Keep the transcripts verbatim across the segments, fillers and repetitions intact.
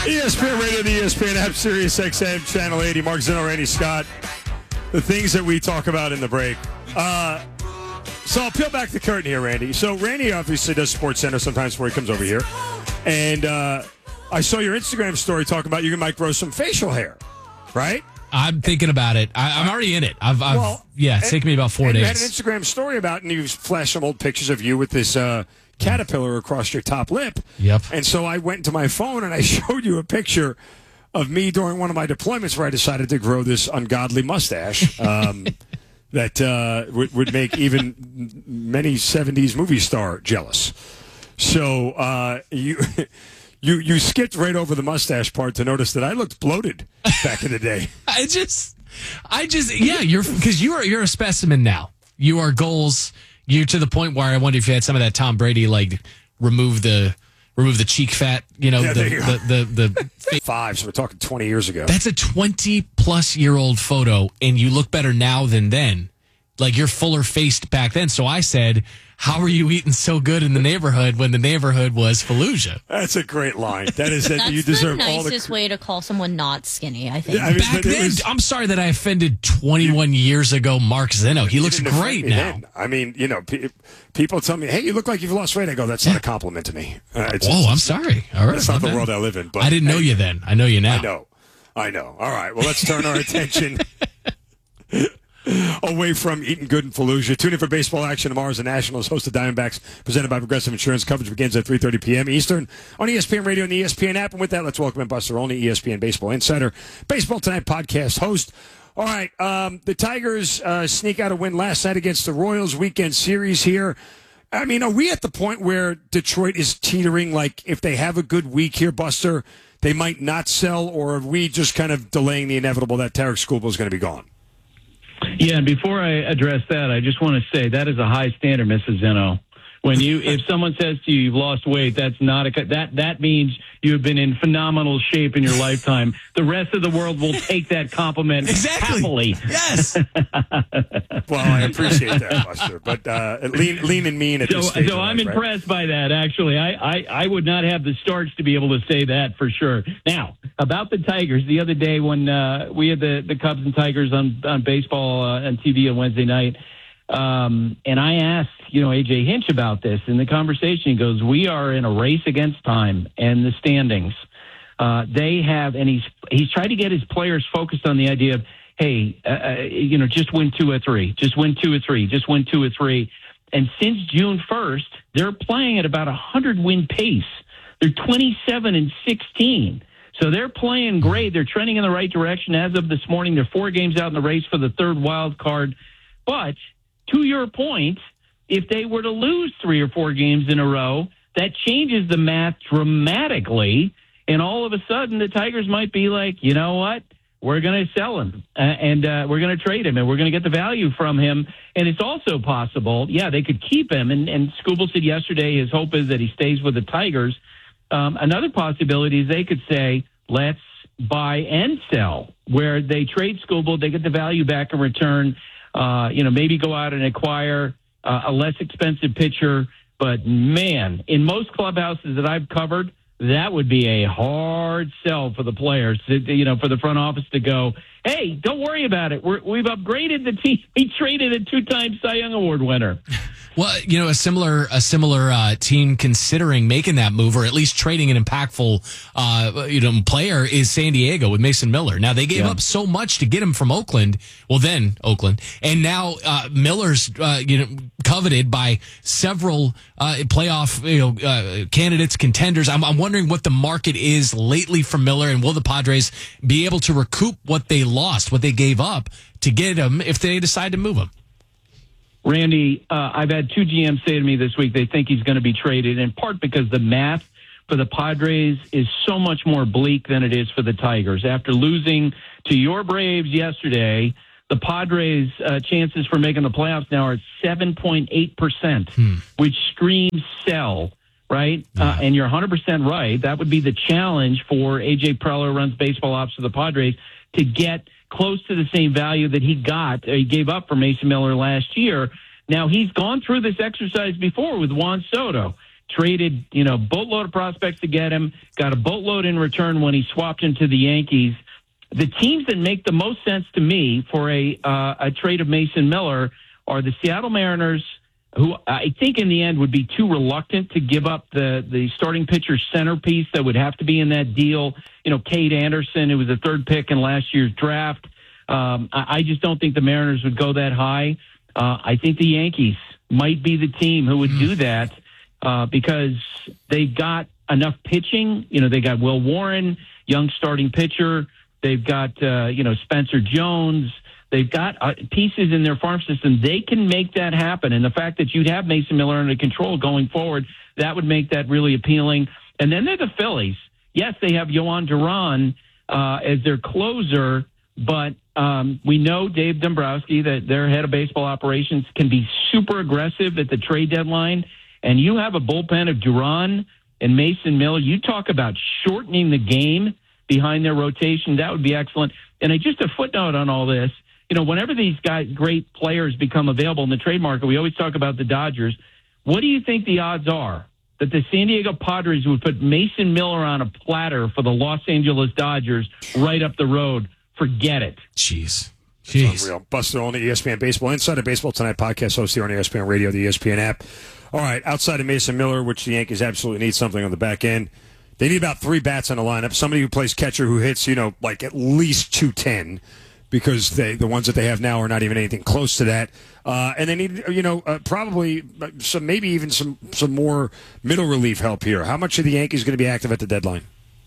E S P N Radio, the E S P N app, Sirius X M, Channel eighty. Mark Zinno, Randy Scott. The things that we talk about in the break. Uh, so I'll peel back the curtain here, Randy. So Randy obviously does Sports Center sometimes before he comes over here. And uh, I saw your Instagram story talking about you might grow some facial hair, right? I'm thinking about it. I, I'm already in it. I've, I've well, yeah, it's and, taken me about four and days. You had an Instagram story about it, and you flashed some old pictures of you with this uh, caterpillar across your top lip. Yep. And so I went to my phone and I showed you a picture of me during one of my deployments where I decided to grow this ungodly mustache um, that uh, would, would make even many seventies movie star jealous. So uh, you you you skipped right over the mustache part to notice that I looked bloated back in the day. I just, I just, yeah, you're because you are you're a specimen now. You are goals. You're to the point where I wonder if you had some of that Tom Brady like remove the. Remove the cheek fat, you know, yeah, the, you the, the, the five, so we're talking twenty years ago. That's a twenty-plus-year-old photo, and you look better now than then. Like, you're fuller-faced back then. So I said, how are you eating so good in the neighborhood when the neighborhood was Fallujah? That's a great line. That is that That's you deserve the all the nicest way to call someone not skinny, I think. Yeah, I mean, back then, was, I'm sorry that I offended twenty-one years ago Mark Zinno. He looks great now. Then. I mean, you know, pe- people tell me, hey, you look like you've lost weight. I go, that's not a compliment to me. Uh, it's, Whoa, I'm sorry. All right, that's not the bad. world I live in. But I didn't know hey, you then. I know you now. I know. I know. All right, well, let's turn our attention away from eating good in Fallujah. Tune in for baseball action tomorrow as the Nationals host the Diamondbacks, presented by Progressive Insurance. Coverage begins at three thirty p.m. Eastern on E S P N Radio and the E S P N app. And with that, let's welcome in Buster Olney, E S P N Baseball Insider, Baseball Tonight podcast host. All right, um, the Tigers uh, sneak out a win last night against the Royals. Weekend series here. I mean, are we at the point where Detroit is teetering? Like, if they have a good week here, Buster, they might not sell, or are we just kind of delaying the inevitable that Tarek Skubal is going to be gone? Yeah, and before I address that, I just want to say that is a high standard, Missus Zinno. When you, if someone says to you, you've lost weight, that's not a, that, that means you have been in phenomenal shape in your lifetime. The rest of the world will take that compliment exactly. happily. Yes. Well, I appreciate that, Buster, but uh, lean, lean and mean at so, this stage. So I'm life, impressed right? by that, actually. I, I, I would not have the starch to be able to say that for sure. Now, about the Tigers, the other day when uh, we had the, the Cubs and Tigers on, on baseball uh, on T V on Wednesday night, um, and I asked, you know, A J Hinch about this in the conversation. He goes, we are in a race against time and the standings. Uh, they have, and he's he's tried to get his players focused on the idea of, hey, uh, you know, just win two or three, just win two or three, just win two or three. And since June first, they're playing at about a hundred win pace. They're twenty-seven and sixteen. So they're playing great. They're trending in the right direction. As of this morning, they're four games out in the race for the third wild card. But to your point, if they were to lose three or four games in a row, that changes the math dramatically. And all of a sudden, the Tigers might be like, you know what? We're going to sell him, uh, and uh, we're going to trade him, and we're going to get the value from him. And it's also possible, yeah, they could keep him. And, and Skubal said yesterday his hope is that he stays with the Tigers. Um, another possibility is they could say, let's buy and sell, where they trade Skubal, they get the value back in return, uh, you know, maybe go out and acquire uh, a less expensive pitcher. But, man, in most clubhouses that I've covered, that would be a hard sell for the players, to, you know, for the front office to go, hey, don't worry about it. We're, we've upgraded the team. We traded a two-time Cy Young Award winner. Well, you know, a similar a similar uh, team considering making that move, or at least trading an impactful, uh, you know, player is San Diego with Mason Miller. Now they gave yeah. up so much to get him from Oakland. Well, then Oakland, and now uh, Miller's uh, you know coveted by several uh, playoff you know uh, candidates, contenders. I'm, I'm wondering what the market is lately for Miller, and will the Padres be able to recoup what they lost, what they gave up to get him if they decide to move him? Randy, uh, I've had two G Ms say to me this week they think he's going to be traded, in part because the math for the Padres is so much more bleak than it is for the Tigers. After losing to your Braves yesterday, the Padres' uh, chances for making the playoffs now are at seven point eight percent, hmm. which screams sell, right? Yeah. Uh, and you're one hundred percent right. That would be the challenge for A J Preller, who runs baseball ops for the Padres, to get close to the same value that he got, uh, he gave up for Mason Miller last year. Now, he's gone through this exercise before with Juan Soto. traded, you know, boatload of prospects to get him, got a boatload in return when he swapped into the Yankees. The teams that make the most sense to me for a uh, a trade of Mason Miller are the Seattle Mariners, who I think in the end would be too reluctant to give up the, the starting pitcher centerpiece that would have to be in that deal. You know, Cade Anderson, who was the third pick in last year's draft. Um, I, I just don't think the Mariners would go that high. Uh, I think the Yankees might be the team who would do that uh, because they got enough pitching. You know, they got Will Warren, young starting pitcher. They've got, uh, you know, Spencer Jones. They've got uh, pieces in their farm system. They can make that happen. And the fact that you'd have Mason Miller under control going forward, that would make that really appealing. And then they're the Phillies. Yes, they have Yohan Duran uh, as their closer, but um, we know Dave Dombrowski, that their head of baseball operations, can be super aggressive at the trade deadline. And you have a bullpen of Duran and Mason Miller. You talk about shortening the game behind their rotation. That would be excellent. And I, just a footnote on all this, you know, whenever these guys, great players become available in the trade market, we always talk about the Dodgers. What do you think the odds are that the San Diego Padres would put Mason Miller on a platter for the Los Angeles Dodgers right up the road? Forget it. Jeez. Jeez. Unreal. Buster Olney, E S P N Baseball Insider, Baseball Tonight podcast host here on E S P N Radio, the E S P N app. All right, outside of Mason Miller, which the Yankees absolutely need something on the back end, they need about three bats in the lineup. Somebody who plays catcher who hits, you know, like at least two ten, because they, the ones that they have now are not even anything close to that. Uh, and they need, you know, uh, probably some, maybe even some, some more middle relief help here. How much are the Yankees going to be active at the deadline?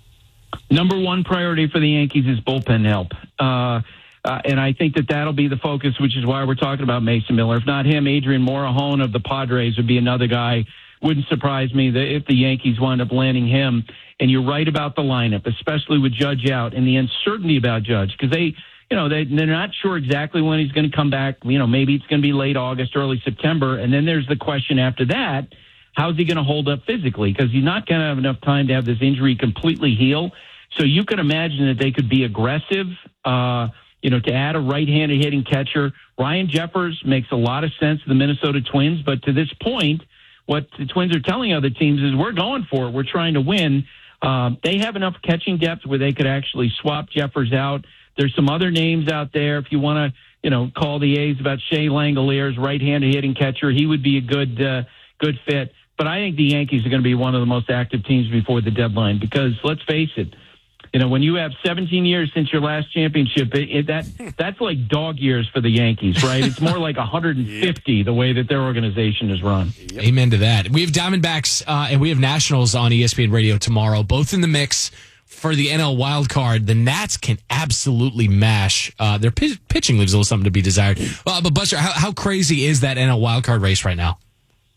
Number one priority for the Yankees is bullpen help. Uh, uh, and I think that that'll be the focus, which is why we're talking about Mason Miller. If not him, Adrian Morejon of the Padres would be another guy. Wouldn't surprise me that if the Yankees wind up landing him. And you're right about the lineup, especially with Judge out and the uncertainty about Judge, because they, you know, they, they're not sure exactly when he's going to come back. You know, maybe it's going to be late August, early September. And then there's the question after that, how's he going to hold up physically? Because he's not going to have enough time to have this injury completely heal. So you can imagine that they could be aggressive, uh, you know, to add a right-handed hitting catcher. Ryan Jeffers makes a lot of sense to the Minnesota Twins. But to this point, what the Twins are telling other teams is we're going for it. We're trying to win. Um, they have enough catching depth where they could actually swap Jeffers out. There's some other names out there. If you want to, you know, call the A's about Shea Langoliers, right-handed hitting catcher, he would be a good, uh, good fit. But I think the Yankees are going to be one of the most active teams before the deadline because let's face it, you know, when you have seventeen years since your last championship, it, it, that that's like dog years for the Yankees, right? It's more like one hundred fifty yep. the way that their organization is run. Yep. Amen to that. We have Diamondbacks uh, and we have Nationals on E S P N Radio tomorrow, both in the mix for the N L wild card. The Nats can absolutely mash. Uh, their p- pitching leaves a little something to be desired. Uh, but Buster, how, how crazy is that N L wild card race right now?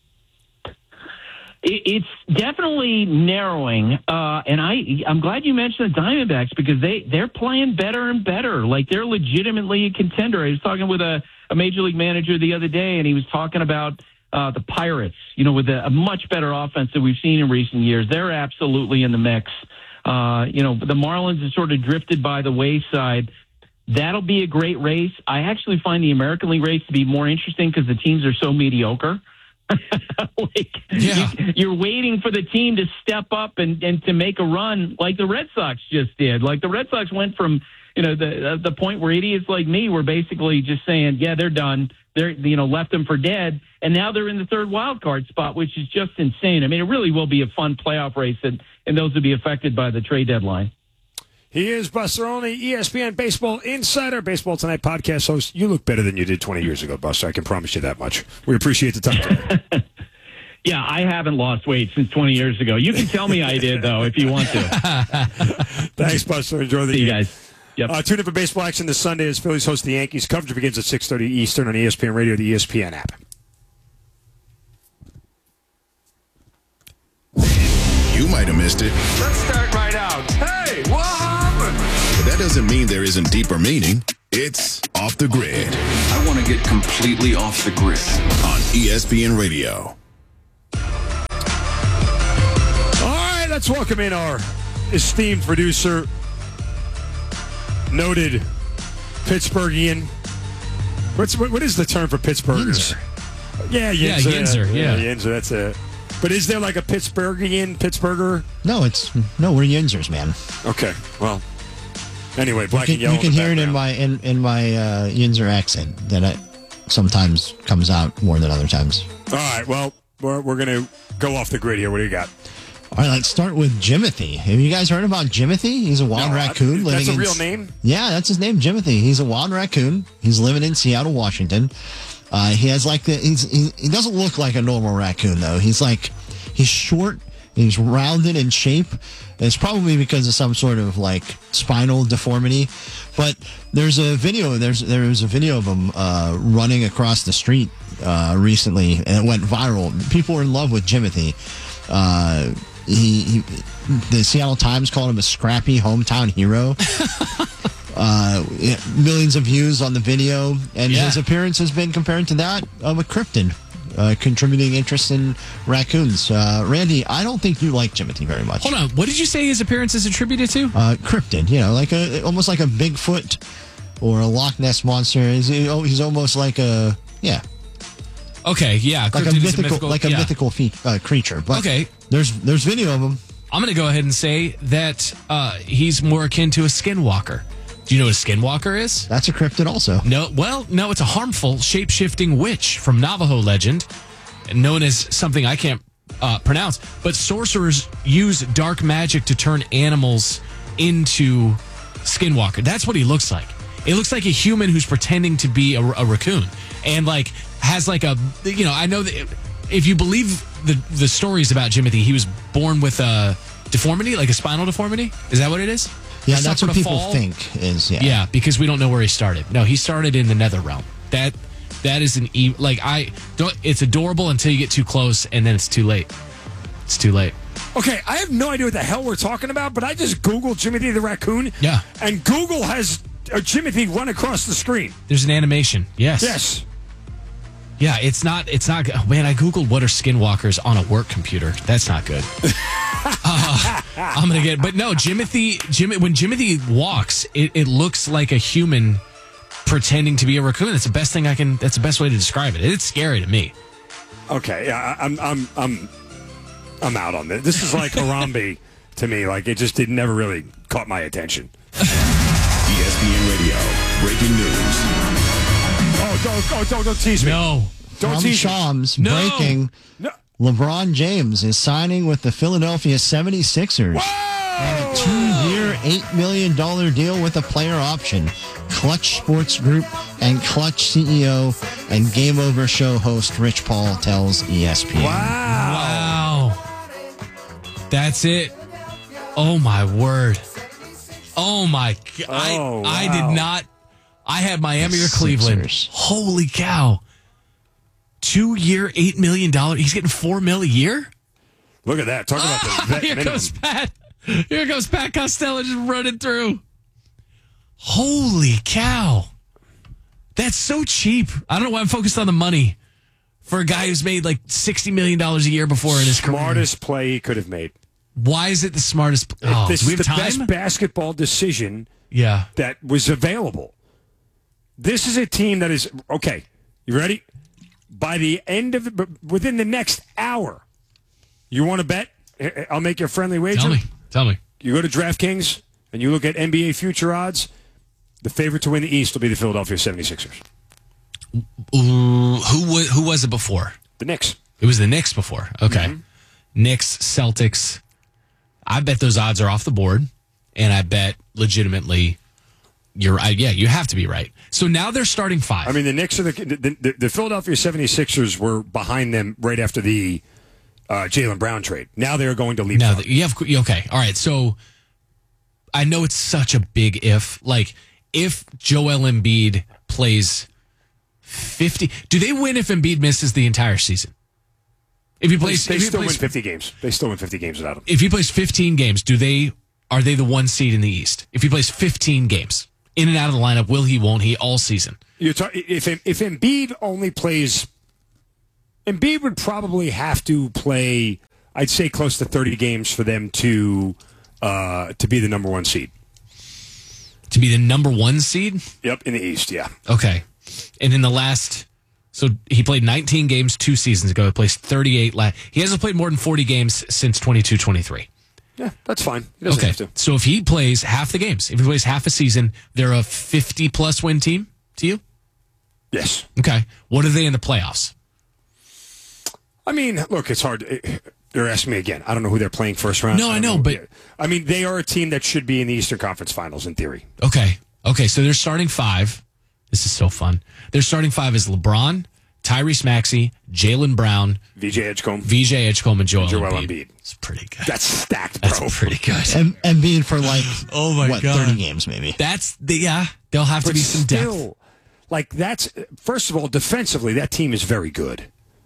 It's definitely narrowing, uh, and I, I'm glad you mentioned the Diamondbacks because they, they're playing better and better. Like, they're legitimately a contender. I was talking with a, a Major League manager the other day, and he was talking about uh, the Pirates, you know, with a, a much better offense than we've seen in recent years. They're absolutely in the mix. Uh, you know, the Marlins have sort of drifted by the wayside. That'll be a great race. I actually find the American League race to be more interesting because the teams are so mediocre. like yeah. you, you're waiting for the team to step up and, and to make a run like the Red Sox just did. Like the Red Sox went from, you know, the uh, the point where idiots like me were basically just saying, yeah, they're done. They're, you know, left them for dead. And now they're in the third wild card spot, which is just insane. I mean, it really will be a fun playoff race, and, and those will be affected by the trade deadline. He is Buster Olney, E S P N Baseball Insider, Baseball Tonight podcast host. You look better than you did twenty years ago, Buster. I can promise you that much. We appreciate the time. Yeah, I haven't lost weight since twenty years ago. You can tell me I did, though, if you want to. Thanks, Buster. Enjoy the See game. you guys. Yep. Uh, tune in for baseball action this Sunday as Phillies host the Yankees. Coverage begins at six thirty Eastern on E S P N Radio, the E S P N app. You might have missed it. Let's start right out. Hey, what happened? But that doesn't mean there isn't deeper meaning. It's Off the Grid. I want to get completely off the grid. On E S P N Radio. All right, let's welcome in our esteemed producer, noted Pittsburghian. What's what, what is the term for Pittsburghers? Yinzer. Yeah, Yinzer. Yeah, Yinzer, yeah. yeah, Yinzer, that's it. But is there like a Pittsburghian, Pittsburgher? No, it's no. We're Yinzers, man. Okay, well. Anyway, black you and can, yellow. You can in hear it in my in in my uh, Yinzer accent that I, sometimes comes out more than other times. All right, well, we're we're gonna go off the grid here. What do you got? All right, let's start with Jimothy. Have you guys heard about Jimothy? He's a wild No, raccoon. I, living that's a in, real name? Yeah, that's his name, Jimothy. He's a wild raccoon. He's living in Seattle, Washington. Uh, he has like the he's, he, he doesn't look like a normal raccoon though. He's like he's short. He's rounded in shape. It's probably because of some sort of like spinal deformity. But there's a video. There's there was a video of him uh, running across the street uh, recently, and it went viral. People were in love with Jimothy. Uh, he, he, the Seattle Times called him a scrappy hometown hero. uh, millions of views on the video, and Yeah. his appearance has been compared to that of a cryptid. Uh, contributing interest in raccoons. Uh, Randy, I don't think you like Jimothy very much. Hold on. What did you say his appearance is attributed to? Uh, cryptid, you know, like a almost like a Bigfoot or a Loch Ness monster. He's, he's almost like a yeah, Okay, yeah. like a Cryptid is mythical, mythical like a yeah. mythical fe- uh, creature. But Okay. there's there's video of him. I'm going to go ahead and say that uh, he's more akin to a skinwalker. Do you know what a skinwalker is? That's a cryptid, also. No, well, no, it's a harmful, shape-shifting witch from Navajo legend, known as something I can't uh, pronounce. But sorcerers use dark magic to turn animals into skinwalker. That's what he looks like. It looks like a human who's pretending to be a, a raccoon, and like has like a, you know, I know that if you believe the the stories about Jimothy, he was born with a deformity, like a spinal deformity. Is that what it is? Yeah, He that's suffered what a people fall? think is. Yeah. Yeah, because we don't know where he started. No, he started in the nether realm. That that is an e- like I don't. It's adorable until you get too close, and then it's too late. It's too late. Okay, I have no idea what the hell we're talking about, but I just Googled Jimothy the raccoon. Yeah. And Google has uh, Jimothy run across the screen. There's an animation. Yes. Yes. Yeah, it's not. It's not. Oh, man, I googled what are skinwalkers on a work computer. That's not good. uh, I'm gonna get. But no, Jimothy. Jim. When Jimothy walks, it, it looks like a human pretending to be a raccoon. That's the best thing I can. That's the best way to describe it. It's scary to me. Okay, yeah, I- I'm, I'm, I'm, I'm out on this. This is like Harambe to me. Like it just it never really caught my attention. E S P N Radio, breaking news. Oh, don't, don't, don't, don't tease me. No. Don't From tease me. Shams, No. breaking. No. LeBron James is signing with the Philadelphia seventy-sixers. Whoa! Two-year, eight million dollars deal with a player option. Clutch Sports Group and Clutch C E O and Game Over show host Rich Paul tells E S P N. Wow. Wow. That's it. Oh my word. Oh my god. Oh, I, I wow. did not. I had Miami The or Cleveland. Sixers. Holy cow. Two year, eight million dollars. He's getting four mil a year? Look at that. Talk about the vet Here minimum. goes Pat. Here goes Pat Costello just running through. Holy cow. That's so cheap. I don't know why I'm focused on the money for a guy who's made like sixty million dollars a year before in his career. Smartest play he could have made. Why is it the smartest? Oh, this do we is have the time? best basketball decision Yeah. that was available. This is a team that is okay. You ready? By the end of the, within the next hour, you want to bet? I'll make you a friendly wager. Tell me. Tell me. You go to DraftKings and you look at N B A future odds. The favorite to win the East will be the Philadelphia seventy-sixers. Ooh, who was who was it before? The Knicks. It was the Knicks before. Okay. Mm-hmm. Knicks, Celtics. I bet those odds are off the board, and I bet legitimately you're right. Yeah, you have to be right. So now they're starting five. I mean, the Knicks are the the, the, the Philadelphia seventy-sixers were behind them right after the uh, Jaylen Brown trade. Now they're going to leap. Now, you have okay. All right. So I know it's such a big if. Like if Joel Embiid plays fifty, do they win if Embiid misses the entire season? If he They, plays, they if he still plays, win fifty games. They still win fifty games without him. if he plays fifteen games, do they are they the one seed in the East? If he plays fifteen games in and out of the lineup, will he? Won't he? All season. You're ta- if if Embiid only plays, Embiid would probably have to play. I'd say close to thirty games for them to uh, to be the number one seed. To be the number one seed? Yep, in the East. Yeah. Okay. And in the last So he played nineteen games two seasons ago. He plays thirty-eight. La- he hasn't played more than forty games since twenty-two twenty-three. Yeah, that's fine. He doesn't Okay, have to. so if he plays half the games, if he plays half a season, they're a fifty-plus win team to you? Yes. Okay. What are they in the playoffs? I mean, look, it's hard. They're asking me again. I don't know who they're playing first round. No, I, I know, know, but... I mean, they are a team that should be in the Eastern Conference Finals in theory. Okay. Okay, so they're starting five. This is so fun. Their starting five is LeBron, Tyrese Maxey, Jaylen Brown, V J Edgecombe, V J Edgecombe, and Joel, Joel Embiid. Embiid. It's pretty good. That's stacked, bro. That's pretty good. And, and being for like, Oh my what, God. thirty games maybe. That's the yeah. There'll have to But be some still, depth. like that's first of all, defensively, that team is very good.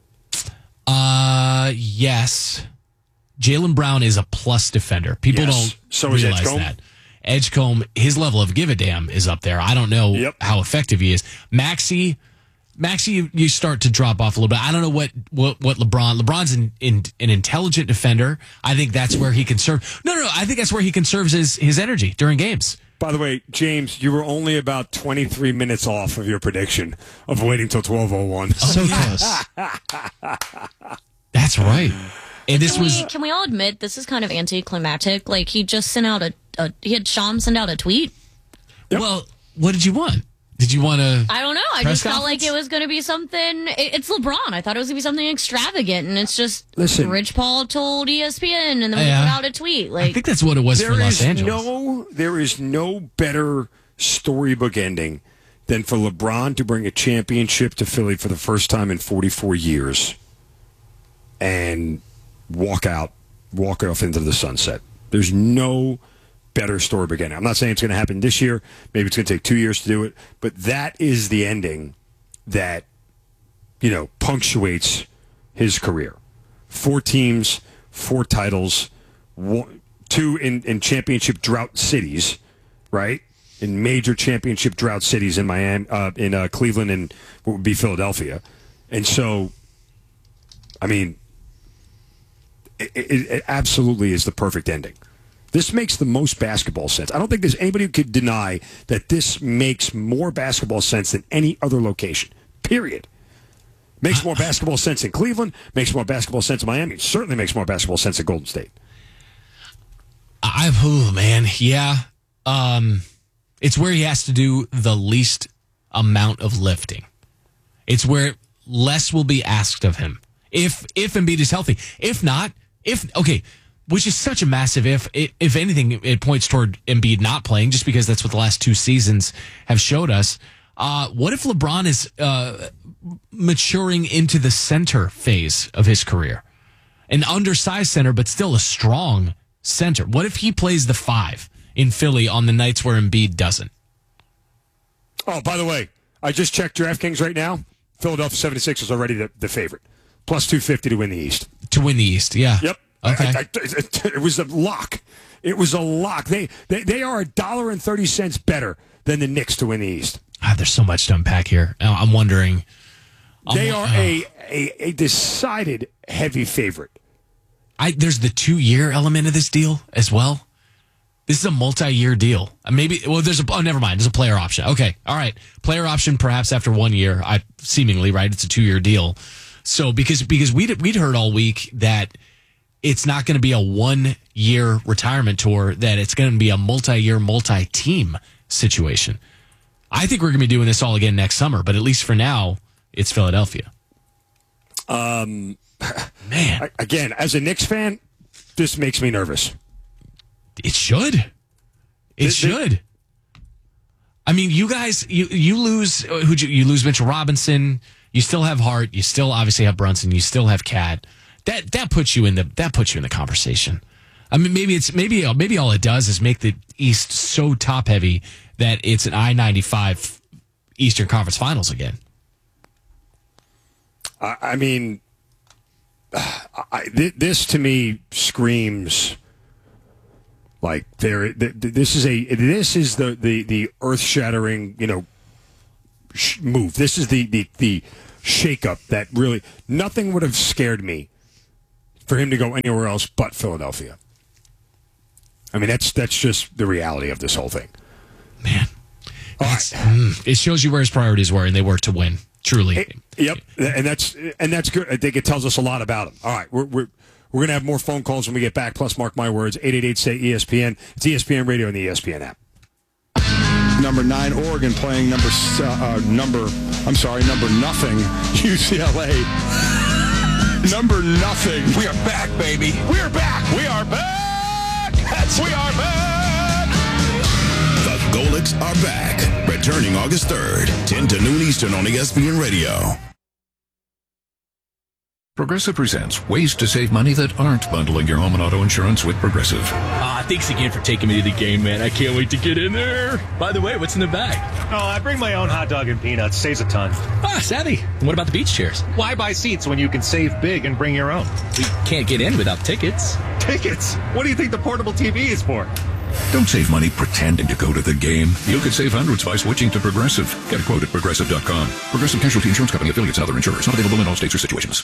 Uh, yes. Jaylen Brown is a plus defender. People Yes. don't So is realize Edgecombe. that. Edgecombe, his level of give a damn is up there. I don't know Yep. how effective he is. Maxey, Maxey, you, you start to drop off a little bit. I don't know what what, what LeBron. LeBron's an, in, an intelligent defender. I think that's where he can serve. No, no, no. I think that's where he conserves his his energy during games. By the way, James, you were only about twenty-three minutes off of your prediction of waiting till twelve oh one. So close. That's right. And this Can was we, can we all admit this is kind of anticlimactic? Like he just sent out a, a he had Sham send out a tweet. well. What did you want? Did you want to? I don't know. I Press just felt like conference? it was going to be something. It, it's LeBron. I thought it was going to be something extravagant, and it's just Listen. Rich Paul told E S P N, and then we Yeah. put out a tweet. I Like think that's what it was for There Los is Angeles. no, there is no better storybook ending than for LeBron to bring a championship to Philly for the first time in forty-four years and walk out, walk off into the sunset. There's no better storybook ending. I'm not saying it's going to happen this year. Maybe it's going to take two years to do it, but that is the ending that, you know, punctuates his career. Four teams, four titles, one, two in, in championship drought cities, right? In major championship drought cities in Miami, uh, in uh, Cleveland, and what would be Philadelphia. And so, I mean, it, it, it absolutely is the perfect ending. This makes the most basketball sense. I don't think there's anybody who could deny that this makes more basketball sense than any other location, period. Makes more basketball sense in Cleveland, makes more basketball sense in Miami, certainly makes more basketball sense in Golden State. I, oh man, yeah. Um, it's where he has to do the least amount of lifting. It's where less will be asked of him if if Embiid is healthy. If not, if okay, which is such a massive if. It, if anything, it points toward Embiid not playing, just because that's what the last two seasons have showed us. Uh, what if LeBron is uh, maturing into the center phase of his career? An undersized center, but still a strong center. What if he plays the five in Philly on the nights where Embiid doesn't? Oh, by the way, I just checked DraftKings right now. Philadelphia seventy-sixers is already the, the favorite. Plus two fifty to win the East. To win the East, yeah. Yep. Okay. I, I, it, it was a lock. It was a lock. They they, they are a dollar and thirty cents better than the Knicks to win the East. Ah, there's so much to unpack here. Now, I'm wondering. I'm, They are uh, a, a, a decided heavy favorite. I, there's the two year element of this deal as well. This is a multi-year deal. Uh, Maybe, well, there's a, oh, never mind. There's a player option. Okay. All right. Player option perhaps after one year. I seemingly, right? It's a two year deal. So because, because we'd, we'd heard all week that it's not going to be a one year retirement tour, that it's going to be a multi-year, multi-team situation. I think we're going to be doing this all again next summer, but at least for now, it's Philadelphia. Um, Man, again, as a Knicks fan, this makes me nervous. it should. It Th- th- should. I mean, you guys, you you lose who you, you lose Mitchell Robinson. You still have Hart. You still obviously have Brunson. You still have Cat. That that puts you in the that puts you in the conversation. I mean, maybe it's maybe maybe all it does is make the East so top heavy that it's an I ninety-five Eastern Conference Finals again. I, I mean, I, th- this to me screams like there. Th- th- this is a this is the the, the earth shattering you know sh- move. This is the the the shakeup that really nothing would have scared me for him to go anywhere else but Philadelphia. I mean, that's that's just the reality of this whole thing. Man, All It's- mm, it shows you where his priorities were, and they were to win. Truly. Hey, yep, and that's and that's good. I think it tells us a lot about him. All right, we're we're we're gonna have more phone calls when we get back. Plus, mark my words, eight eight eight say E S P N. It's E S P N Radio and the E S P N app. Number nine, Oregon playing number uh, number. I'm sorry, number nothing. U C L A. Number nothing. We are back, baby. We are back. We are back. That's we are back. The Golics are back. Returning August third, ten to noon Eastern on E S P N Radio. Progressive presents ways to save money that aren't bundling your home and auto insurance with Progressive. Ah, thanks again for taking me to the game, man. I can't wait to get in there. By the way, what's in the bag? Oh, I bring my own hot dog and peanuts. Saves a ton. Ah, savvy. And what about the beach chairs? Why buy seats when you can save big and bring your own? We can't get in without tickets. Tickets? What do you think the portable T V is for? Don't save money pretending to go to the game. You could save hundreds by switching to Progressive. Get a quote at progressive dot com. Progressive Casualty Insurance Company, affiliates, and other insurers. Not available in all states or situations.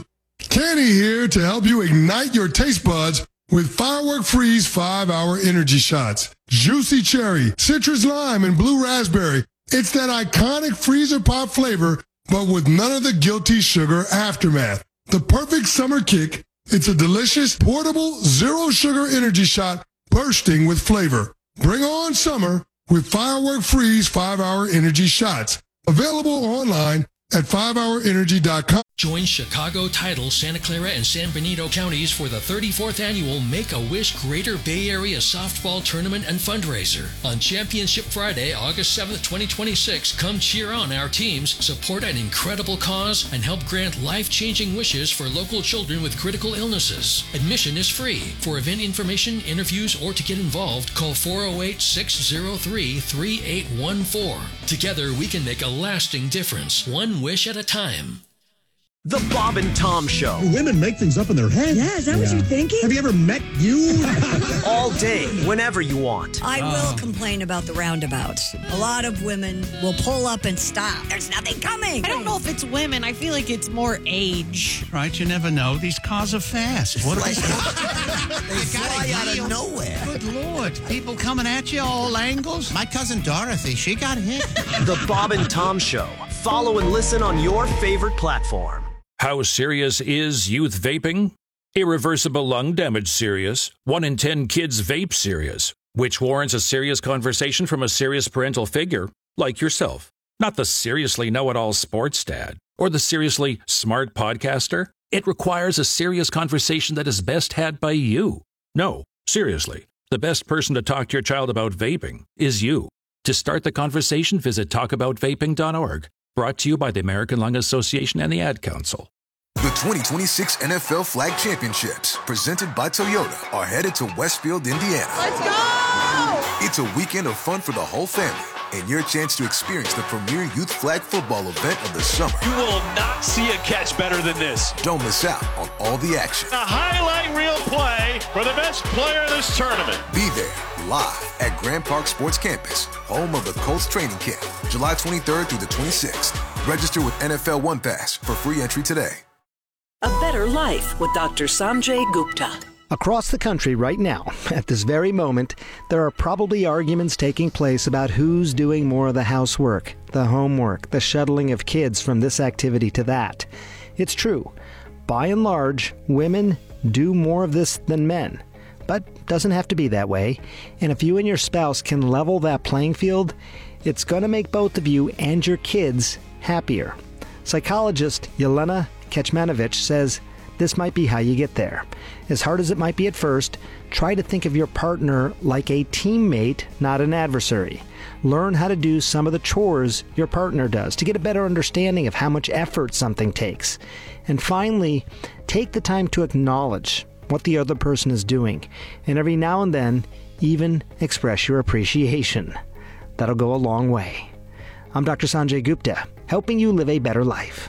Kenny here to help you ignite your taste buds with Firework Freeze five hour energy shots. Juicy cherry, citrus lime, and blue raspberry. It's that iconic freezer pop flavor, but with none of the guilty sugar aftermath. The perfect summer kick. It's a delicious, portable, zero sugar energy shot bursting with flavor. Bring on summer with Firework Freeze five hour energy shots. Available online at five hour energy dot com. Join Chicago, Tidal, Santa Clara, and San Benito counties for the thirty-fourth annual Make-A-Wish Greater Bay Area Softball Tournament and Fundraiser. On Championship Friday, August seventh, twenty twenty-six, come cheer on our teams, support an incredible cause, and help grant life-changing wishes for local children with critical illnesses. Admission is free. For event information, interviews, or to get involved, call four oh eight, six oh three, three eight one four. Together, we can make a lasting difference, one wish at a time. The Bob and Tom Show. Women make things up in their head. Yeah, is that yeah. what you're thinking? Have you ever met you? All day, whenever you want. I oh. will complain about the roundabouts. A lot of women will pull up and stop. There's nothing coming. I don't know if it's women. I feel like it's more age. Right, you never know. These cars are fast. What like, they fly out of nowhere. Good Lord. People coming at you all angles. My cousin Dorothy, she got hit. The Bob and Tom Show. Follow and listen on your favorite platform. How serious is youth vaping? Irreversible lung damage serious. One in ten kids vape serious, which warrants a serious conversation from a serious parental figure like yourself. Not the seriously know-it-all sports dad or the seriously smart podcaster. It requires a serious conversation that is best had by you. No, seriously, the best person to talk to your child about vaping is you. To start the conversation, visit talk about vaping dot org. Brought to you by the American Lung Association and the Ad Council. The twenty twenty-six N F L Flag Championships, presented by Toyota, are headed to Westfield, Indiana. Let's go! It's a weekend of fun for the whole family and your chance to experience the premier youth flag football event of the summer. You will not see a catch better than this. Don't miss out on all the action. A highlight reel play for the best player of this tournament. Be there live at Grand Park Sports Campus, home of the Colts training camp, July twenty-third through the twenty-sixth. Register with N F L One Pass for free entry today. A better life with Doctor Sanjay Gupta. Across the country right now, at this very moment, there are probably arguments taking place about who's doing more of the housework, the homework, the shuttling of kids from this activity to that. It's true. By and large, women do more of this than men. But doesn't have to be that way. And if you and your spouse can level that playing field, it's going to make both of you and your kids happier. Psychologist Yelena Kecmanovic says this might be how you get there. As hard as it might be at first, try to think of your partner like a teammate, not an adversary. Learn how to do some of the chores your partner does to get a better understanding of how much effort something takes. And finally, take the time to acknowledge what the other person is doing, and every now and then, even express your appreciation. That'll go a long way. I'm Doctor Sanjay Gupta, helping you live a better life.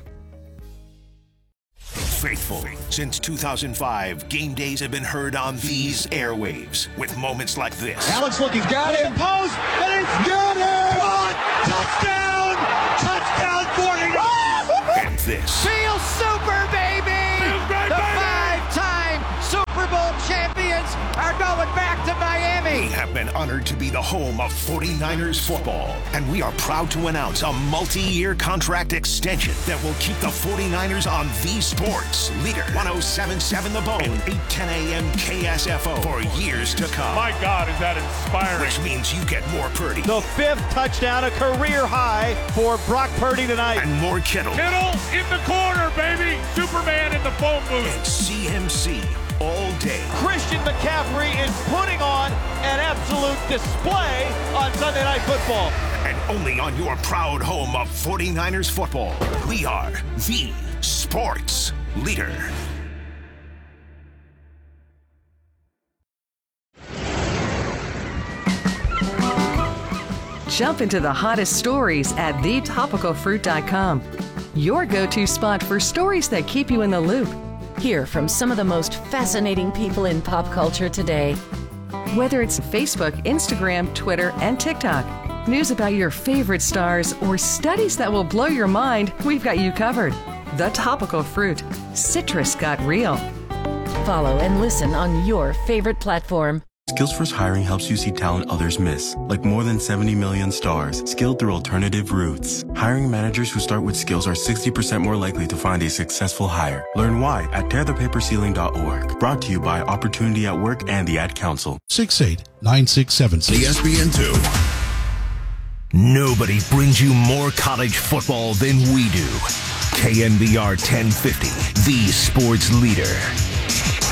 Faithful. Since two thousand five, game days have been heard on these airwaves with moments like this. Alex looking, got him. Post, and it's got him. On, touchdown! Touchdown, forty-nine! And this. Feel super, baby! Feels great, the baby! five-time Super Bowl champions are going back to of Miami. We have been honored to be the home of forty-niners football, and we are proud to announce a multi-year contract extension that will keep the forty-niners on the sports leader. ten seventy-seven The Bone and eight ten a.m. K S F O for years to come. My God, is that inspiring. Which means you get more Purdy. The fifth touchdown, a career high for Brock Purdy tonight. And more Kittle. Kittle in the corner, baby. Superman in the phone booth. And C M C all day. Christian McCaffrey is putting on an absolute display on Sunday Night Football. And only on your proud home of forty-niners football, we are the sports leader. Jump into the hottest stories at the topical fruit dot com. Your go-to spot for stories that keep you in the loop. Hear from some of the most fascinating people in pop culture today. Whether it's Facebook, Instagram, Twitter, and TikTok, news about your favorite stars, or studies that will blow your mind, we've got you covered. The Topical Fruit. Citrus got real. Follow and listen on your favorite platform. Skills First Hiring helps you see talent others miss, like more than seventy million stars, skilled through alternative routes. Hiring managers who start with skills are sixty percent more likely to find a successful hire. Learn why at tear the paper ceiling dot org. Brought to you by Opportunity at Work and the Ad Council. six eight nine six seven six. E S P N two. Nobody brings you more college football than we do. K N B R ten fifty, the sports leader.